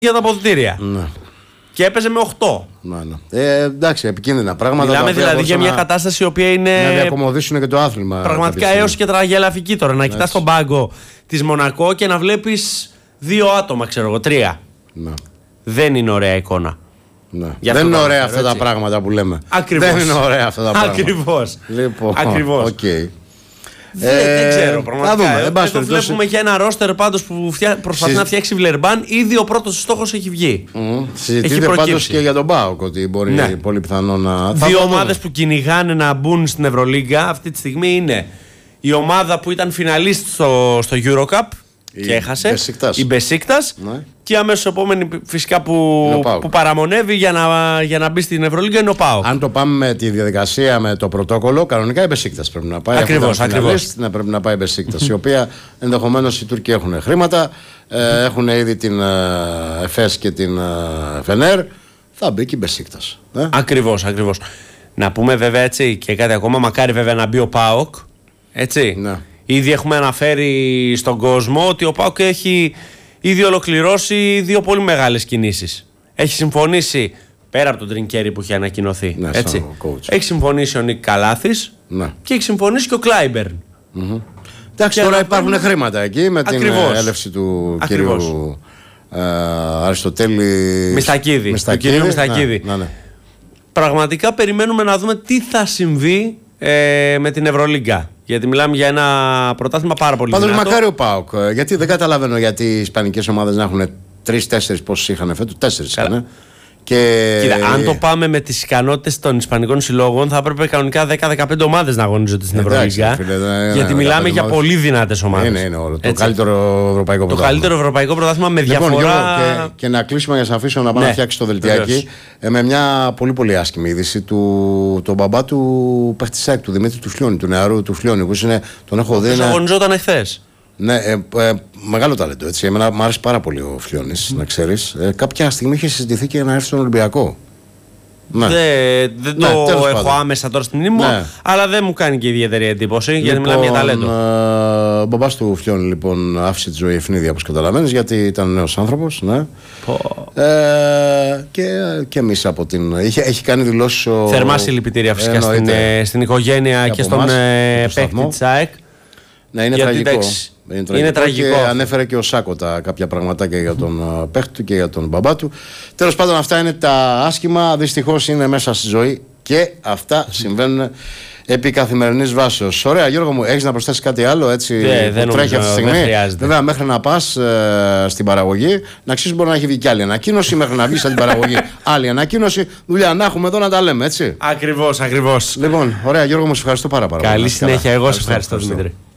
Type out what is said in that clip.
για τα αποδυτήρια. Ναι. Και έπαιζε με 8. Ναι. Εντάξει, επικίνδυνα πράγματα. Μιλάμε δηλαδή για μια κατάσταση η οποία είναι. Να διακομωδήσουν και το άθλημα. Πραγματικά έως και τραγελαφική τώρα. Να κοιτάς τον πάγκο της Μονακό και να βλέπεις 2 άτομα, ξέρω εγώ, 3. Ναι. Δεν είναι ωραία εικόνα. Ναι. Δεν είναι ωραία αυτά τα πράγματα που λέμε. Ακριβώς. Δεν είναι ωραία αυτά τα πράγματα. Ακριβώς. Λοιπόν, Ακριβώς. Okay. Δεν ξέρω πραγματικά. Εδώ βλέπουμε και ένα ρόστερ πάντως που προσπαθεί να φτιάξει Βιλερμπάν. Ήδη ο πρώτος στόχος έχει βγει. Συζητείται πάντως και για τον ΠΑΟΚ ότι μπορεί πολύ πιθανό να. Δύο ομάδες που κυνηγάνε να μπουν στην Ευρωλίγκα αυτή τη στιγμή είναι η ομάδα που ήταν φιναλίστ στο Eurocup και έχασε, η Μπεσίκτας, και αμέσως επόμενη φυσικά που παραμονεύει για να μπει στην Ευρωλίγκα είναι ο ΠΑΟΚ. Αν το πάμε με τη διαδικασία, με το πρωτόκολλο, κανονικά η Μπεσίκτας πρέπει να πάει. Ακριβώς. Να πρέπει να πάει η Μπεσίκτας, η οποία ενδεχομένως οι Τούρκοι έχουν χρήματα, έχουν ήδη την ΕΦΕΣ και την Φενέρ, θα μπει και η Μπεσίκτας. Ακριβώς. Να πούμε βέβαια έτσι και κάτι ακόμα, μακάρι βέβαια να μπει ο ΠΑΟΚ, έτσι. Ναι. Ήδη έχουμε αναφέρει στον κόσμο ότι ο ΠΑΟΚ έχει ήδη ολοκληρώσει 2 πολύ μεγάλες κινήσεις. Έχει συμφωνήσει, πέρα από τον Τρινκέρι που έχει ανακοινωθεί, έτσι. Έχει συμφωνήσει ο Νίκ Καλάθης και έχει συμφωνήσει και ο Κλάιμπερν. Εντάξει, τώρα υπάρχουν χρήματα εκεί με την έλευση του κυρίου Αριστοτέλη Μιστακίδη. Του κυρίου Μιστακίδη. Ναι. Πραγματικά περιμένουμε να δούμε τι θα συμβεί με την Ευρωλίγκα. Γιατί μιλάμε για ένα πρωτάθλημα πάρα πολύ δυνατό. Πάντως μακάρι ο ΠΑΟΚ. Γιατί δεν καταλαβαίνω γιατί οι ισπανικές ομάδες να έχουν 3-4 πόσους είχαν φέτος. 4 είχαν. Κοίτα, αν το πάμε με τις ικανότητες των ισπανικών συλλόγων, θα έπρεπε κανονικά 10-15 ομάδες να αγωνίζονται στην Ευρωλίγκα. Γιατί μιλάμε για πολύ δυνατές ομάδες. Είναι όλο. Το καλύτερο ευρωπαϊκό πρωτάθλημα. Το καλύτερο ευρωπαϊκό πρωτάθλημα με διαφορά. Και να κλείσουμε για να σας αφήσω να πάω να φτιάξει το δελτιάκι. Με μια πολύ πολύ άσχημη είδηση του μπαμπά του παίχτη του Δημήτρη του Φλιώνη, του νεαρού του Φλιώνη. Που τον έχω δει. Αγωνιζόταν εχθές. Ναι, μεγάλο ταλέντο. Έτσι. Εμένα μου άρεσε πάρα πολύ ο Φλιώνης, να ξέρεις. Κάποια στιγμή είχε συζητηθεί και να έρθει στον Ολυμπιακό. Ναι. Δεν το έχω άμεσα τώρα στην μνήμη μου, αλλά δεν μου κάνει και ιδιαίτερη εντύπωση, γιατί μιλάμε για ταλέντο. Ο μπαμπάς του Φλιώνη λοιπόν άφησε τη ζωή ευνίδια, όπως καταλαβαίνεις, γιατί ήταν νέος άνθρωπος. Ναι. Και εμείς από την. Έχει κάνει δηλώσεις. Θερμά συλληπιτήρια φυσικά στην οικογένεια και στον παίκτη της ΑΕΚ. Ναι, είναι τραγικό. Είναι τραγικό. Και ανέφερε και ο Σάκοτα κάποια πραγματάκια για τον παίχτη του και για τον μπαμπά του. Τέλος πάντων, αυτά είναι τα άσχημα. Δυστυχώς είναι μέσα στη ζωή και αυτά συμβαίνουν επί καθημερινής βάσεως. Ωραία, Γιώργο μου, έχεις να προσθέσεις κάτι άλλο έτσι που τρέχει αυτή τη στιγμή? Βέβαια, μέχρι να πας στην παραγωγή, να ξέρεις μπορεί να έχει βγει και άλλη ανακοίνωση. Μέχρι να βγεις από την παραγωγή, άλλη ανακοίνωση. Δουλειά να έχουμε εδώ να τα λέμε, έτσι. Ακριβώς. Λοιπόν, ωραία, Γιώργο μου, σε ευχαριστώ πάρα πολύ. Καλή συνέχεια, εγώ σε ευχαριστώ, Δημήτρη.